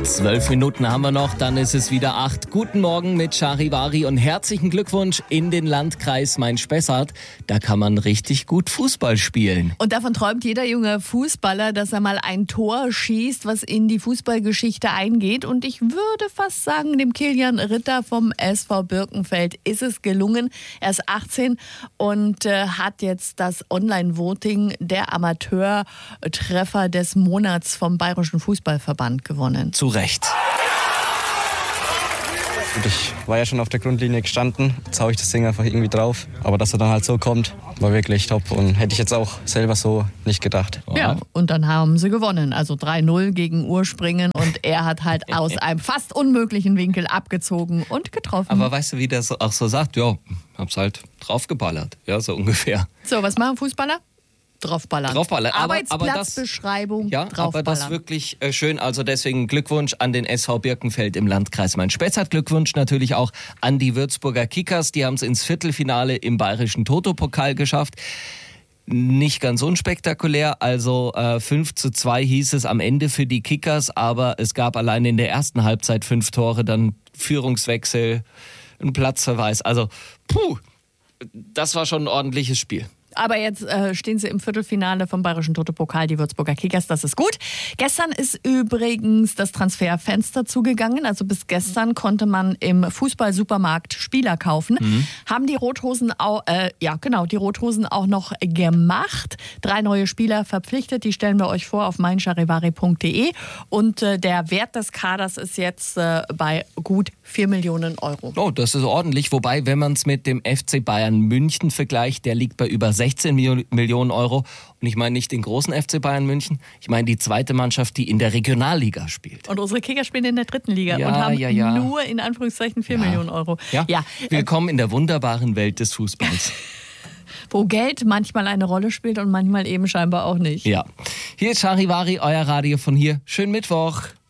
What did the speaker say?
12 Minuten haben wir noch, dann ist es wieder 8. Guten Morgen mit Charivari und herzlichen Glückwunsch in den Landkreis Main-Spessart. Da kann man richtig gut Fußball spielen. Und davon träumt jeder junge Fußballer, dass er mal ein Tor schießt, was in die Fußballgeschichte eingeht. Und ich würde fast sagen, dem Kilian Ritter vom SV Birkenfeld ist es gelungen. Er ist 18 und hat jetzt das Online-Voting der Amateurtreffer des Monats vom Bayerischen Fußballverband gewonnen. Zu Recht. Und ich war ja schon auf der Grundlinie gestanden. Jetzt haue ich das Ding einfach irgendwie drauf. Aber dass er dann halt so kommt, war wirklich top. Und hätte ich jetzt auch selber so nicht gedacht. Ja, und dann haben sie gewonnen. Also 3-0 gegen Urspringen. Und er hat halt aus einem fast unmöglichen Winkel abgezogen und getroffen. Aber weißt du, wie der auch so sagt? Ja, hab's halt draufgeballert. Ja, so ungefähr. So, was machen Fußballer? Draufballern. Arbeitsplatzbeschreibung, ja, draufballern. Aber das ist wirklich schön. Also deswegen Glückwunsch an den SV Birkenfeld im Landkreis Main-Spessart. Glückwunsch natürlich auch an die Würzburger Kickers. Die haben es ins Viertelfinale im bayerischen Toto-Pokal geschafft. Nicht ganz unspektakulär, also 5:2 hieß es am Ende für die Kickers, aber es gab allein in der ersten Halbzeit 5 Tore, dann Führungswechsel, ein Platzverweis. Also, das war schon ein ordentliches Spiel. Aber jetzt stehen sie im Viertelfinale vom Bayerischen Toto-Pokal, die Würzburger Kickers, das ist gut. Gestern ist übrigens das Transferfenster zugegangen, also bis gestern konnte man im Fußball-Supermarkt Spieler kaufen. Haben die Rothosen auch, die Rothosen auch noch gemacht. 3 neue Spieler verpflichtet, die stellen wir euch vor auf meincharivari.de und der Wert des Kaders ist jetzt bei gut 4 Millionen Euro. Oh, das ist ordentlich, wobei, wenn man es mit dem FC Bayern München vergleicht, der liegt bei über 16 Millionen Euro. Und ich meine nicht den großen FC Bayern München, ich meine die zweite Mannschaft, die in der Regionalliga spielt. Und unsere Kicker spielen in der 3. Liga und haben nur in Anführungszeichen 4 Millionen Euro. Ja. Willkommen in der wunderbaren Welt des Fußballs. Wo Geld manchmal eine Rolle spielt und manchmal eben scheinbar auch nicht. Ja. Hier ist Charivari, euer Radio von hier. Schönen Mittwoch.